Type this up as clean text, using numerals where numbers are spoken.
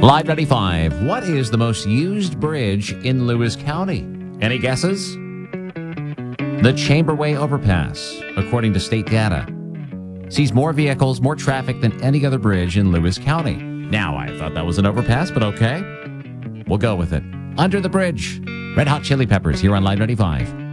Live 95. What is the most used bridge in Lewis County? Any guesses? The Chamberway Overpass, according to state data, sees more vehicles, more traffic than any other bridge in Lewis County. Now, I thought that was an overpass, but okay. We'll go with it. Under the Bridge. Red Hot Chili Peppers here on Live 95.